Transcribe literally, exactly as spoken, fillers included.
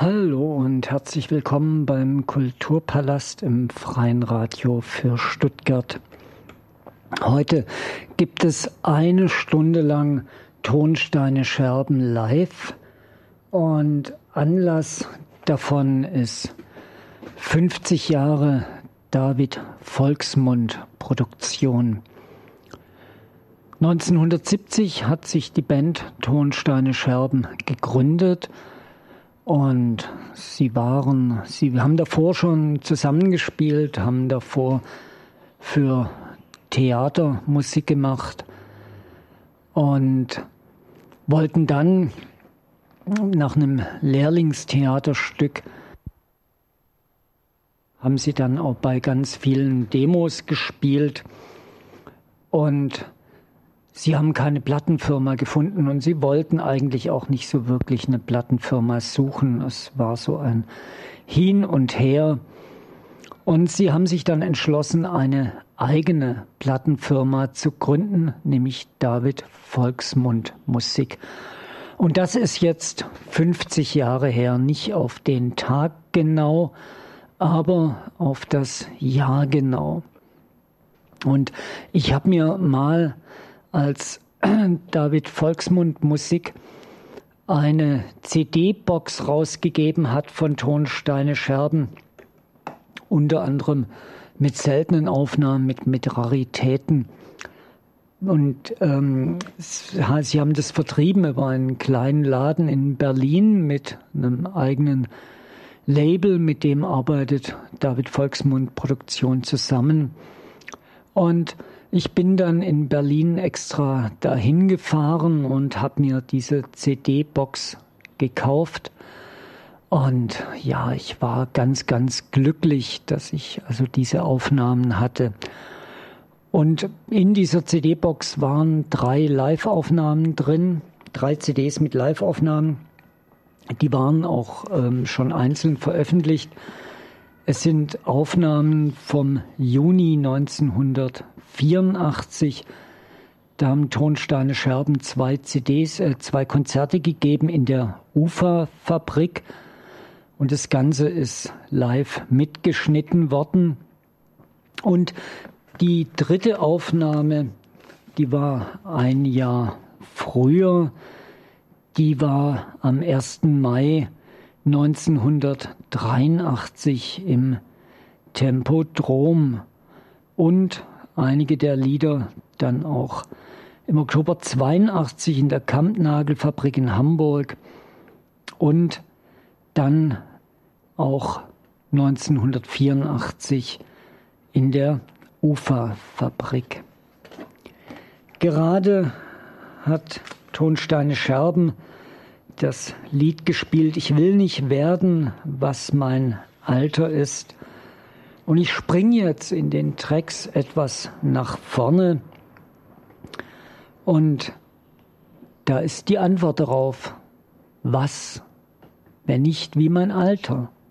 Hallo und herzlich willkommen beim Kulturpalast im Freien Radio für Stuttgart. Heute gibt es eine Stunde lang Tonsteine Scherben live und Anlass davon ist fünfzig Jahre David Volksmund Produktion. neunzehnhundertsiebzig hat sich die Band Tonsteine Scherben gegründet. Und sie waren, sie haben davor schon zusammengespielt, haben davor für Theater Musik gemacht und wollten dann nach einem Lehrlingstheaterstück, haben sie dann auch bei ganz vielen Demos gespielt und sie haben keine Plattenfirma gefunden und sie wollten eigentlich auch nicht so wirklich eine Plattenfirma suchen. Es war so ein Hin und Her. Und sie haben sich dann entschlossen, eine eigene Plattenfirma zu gründen, nämlich David Volksmund Musik. Und das ist jetzt fünfzig Jahre her, nicht auf den Tag genau, aber auf das Jahr genau. Und ich habe mir mal als David Volksmund Musik eine C D-Box rausgegeben hat von Tonsteine Scherben, unter anderem mit seltenen Aufnahmen, mit, mit Raritäten. Und ähm, sie haben das vertrieben über einen kleinen Laden in Berlin mit einem eigenen Label, mit dem arbeitet David Volksmund Produktion zusammen. Und ich bin dann in Berlin extra dahin gefahren und habe mir diese C D-Box gekauft. Und ja, ich war ganz, ganz glücklich, dass ich also diese Aufnahmen hatte. Und in dieser C D-Box waren drei Live-Aufnahmen drin, drei C Ds mit Live-Aufnahmen. Die waren auch ähm, schon einzeln veröffentlicht. Es sind Aufnahmen vom Juni neunzehnhundertvierundachtzig. Da haben Tonsteine Scherben zwei C Ds, äh, zwei Konzerte gegeben in der Uferfabrik. Und das Ganze ist live mitgeschnitten worden. Und die dritte Aufnahme, die war ein Jahr früher. Die war am ersten Mai neunzehnhundertdreiundachtzig im Tempodrom und einige der Lieder dann auch im Oktober zweiundachtzig in der Kampnagelfabrik in Hamburg und dann auch neunzehnhundertvierundachtzig in der Uferfabrik. Gerade hat Tonsteine Scherben das Lied gespielt, ich will nicht werden, was mein Alter ist. Und ich springe jetzt in den Tracks etwas nach vorne. Und da ist die Antwort darauf, was, wenn nicht wie mein Alter?